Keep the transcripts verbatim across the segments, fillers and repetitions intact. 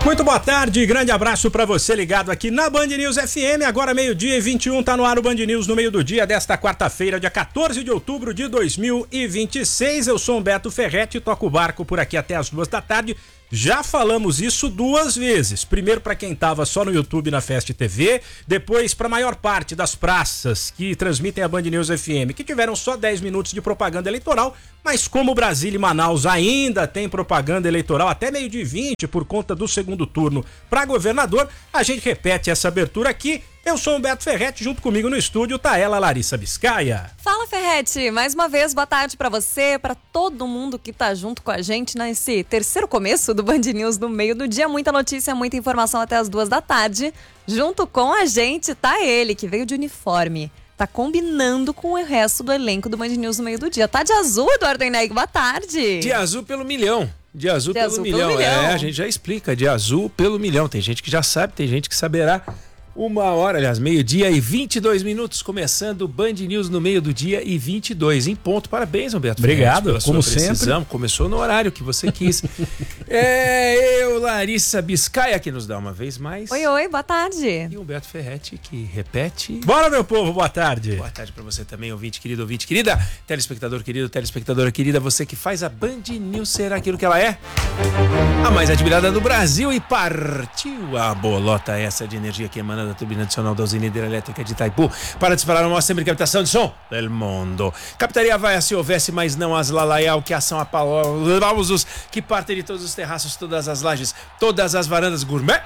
Muito boa tarde, grande abraço para você ligado aqui na Band News F M, agora meio-dia e vinte e um, tá no ar o Band News no meio do dia desta quarta-feira, dia quatorze de outubro de dois mil e vinte e seis. Eu sou Humberto Ferretti, toco o barco por aqui até as duas da tarde. Já falamos isso duas vezes. Primeiro para quem estava só no YouTube na Fest T V, depois para a maior parte das praças que transmitem a Band News F M, que tiveram só dez minutos de propaganda eleitoral, mas como Brasília e Manaus ainda tem propaganda eleitoral até meio de vinte por conta do segundo turno para governador, a gente repete essa abertura aqui. Eu sou Humberto Ferretti, junto comigo no estúdio tá ela, Larissa Biscaia. Fala, Ferretti, mais uma vez boa tarde pra você, pra todo mundo que tá junto com a gente nesse terceiro começo do Band News no meio do dia. Muita notícia, muita informação até as duas da tarde. Junto com a gente tá ele, que veio de uniforme. Tá combinando com o resto do elenco do Band News no meio do dia. Tá de azul, Eduardo Eneg, boa tarde. De azul pelo milhão. De azul, de pelo, azul milhão. pelo milhão. É, a gente já explica, de azul pelo milhão. Tem gente que já sabe, tem gente que saberá. Uma hora, aliás, meio-dia e vinte e dois minutos, começando o Band News no meio do dia e vinte e dois em ponto. Parabéns, Humberto. Obrigado, Ferretti, como sempre. Começou no horário que você quis. É eu, Larissa Biscaia, que nos dá uma vez mais. Oi, oi, boa tarde. E Humberto Ferretti, que repete. Bora, meu povo, boa tarde. Boa tarde pra você também, ouvinte querido, ouvinte querida, telespectador querido, telespectadora querida, você que faz a Band News ser aquilo que ela é. A mais admirada do Brasil, e partiu a bolota essa de energia que emana da turbina adicional da usina hidrelétrica de Itaipu para disparar a maior sempre captação de som del mundo. Captaria vai se houvesse, mas não as lalaial, que ação aplausos que partem de todos os terraços, todas as lajes, todas as varandas gourmet.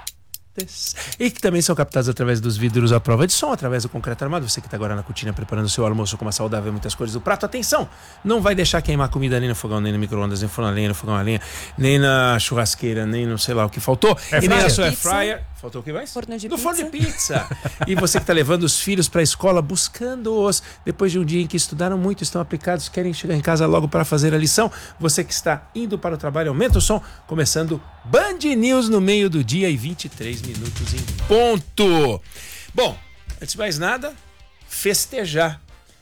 E que também são captados através dos vidros à prova de som, através do concreto armado. Você que está agora na cozinha preparando o seu almoço com uma saudável e muitas cores do prato, atenção, não vai deixar queimar comida nem no fogão, nem no micro-ondas, nem no forno a lenha, no fogão a lenha, nem na churrasqueira, nem no sei lá o que faltou, Air e nem na fryer. sua air fryer. Faltou o que mais? Forno de no pizza. forno de pizza. E você que está levando os filhos para a escola, buscando-os depois de um dia em que estudaram muito, estão aplicados, querem chegar em casa logo para fazer a lição. Você que está indo para o trabalho, aumenta o som, começando Band News no meio do dia e vinte e três minutos em ponto. Bom, antes de mais nada, festejar.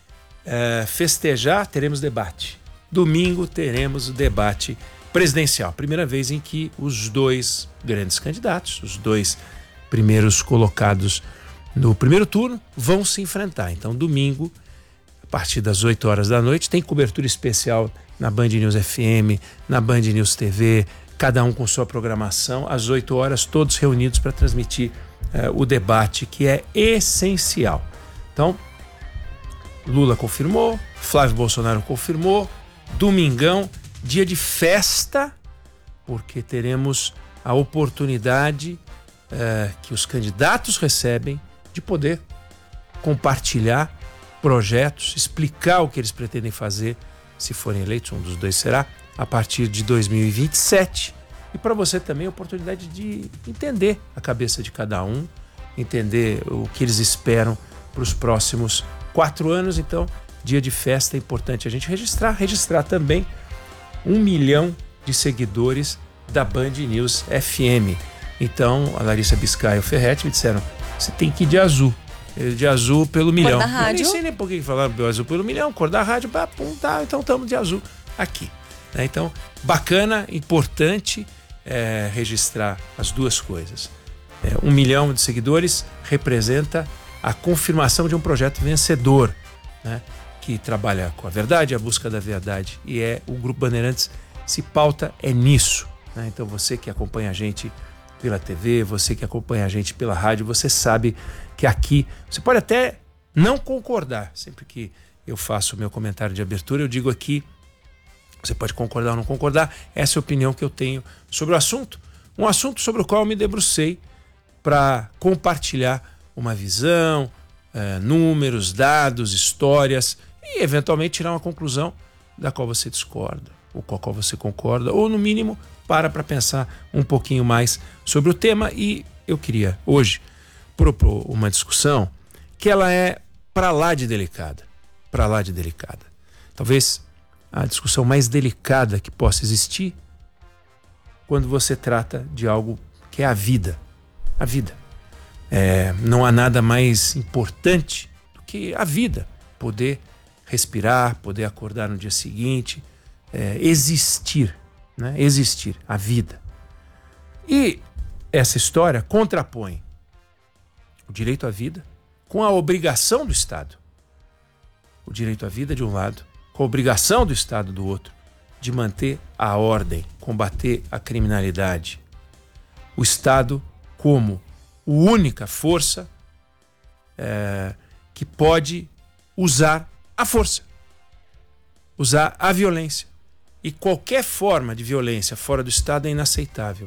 É, festejar, teremos debate. Domingo teremos o debate presidencial. Primeira vez em que os dois grandes candidatos, os dois primeiros colocados no primeiro turno, vão se enfrentar. Então, domingo, a partir das oito horas da noite, tem cobertura especial na Band News F M, na Band News T V, cada um com sua programação, às oito horas, todos reunidos para transmitir eh, o debate, que é essencial. Então, Lula confirmou, Flávio Bolsonaro confirmou, domingão, dia de festa, porque teremos a oportunidade eh, que os candidatos recebem de poder compartilhar projetos, explicar o que eles pretendem fazer, se forem eleitos, um dos dois será, a partir de dois mil e vinte e sete. E para você também a oportunidade de entender a cabeça de cada um, entender o que eles esperam para os próximos quatro anos. Então, dia de festa, é importante a gente registrar, registrar também um milhão de seguidores da Band News F M. Então, a Larissa Biscaia e o Ferretti me disseram, você tem que ir de azul. De azul pelo milhão. Cor da rádio. Eu nem sei nem por que falaram de azul pelo milhão, cor da rádio, pá, pum, tá, então estamos de azul aqui. Né? Então, bacana, importante é, registrar as duas coisas. É, um milhão de seguidores representa a confirmação de um projeto vencedor, né? Que trabalha com a verdade, a busca da verdade. E é o Grupo Bandeirantes se pauta é nisso. Né? Então você que acompanha a gente pela T V, você que acompanha a gente pela rádio, você sabe que aqui você pode até não concordar. Sempre que eu faço o meu comentário de abertura, eu digo aqui, você pode concordar ou não concordar, essa é a opinião que eu tenho sobre o assunto. Um assunto sobre o qual eu me debrucei para compartilhar uma visão, é, números, dados, histórias, e eventualmente tirar uma conclusão da qual você discorda, ou com a qual você concorda, ou no mínimo para para pensar um pouquinho mais sobre o tema. E eu queria hoje propor uma discussão que ela é para lá de delicada, para lá de delicada. Talvez a discussão mais delicada que possa existir quando você trata de algo que é a vida, a vida. É, não há nada mais importante do que a vida, poder respirar, poder acordar no dia seguinte, é, existir, né? Existir, a vida. E essa história contrapõe o direito à vida com a obrigação do Estado. O direito à vida de um lado, com a obrigação do Estado do outro, de manter a ordem, combater a criminalidade. O Estado como a única força é, que pode usar a força, usar a violência. E qualquer forma de violência fora do Estado é inaceitável.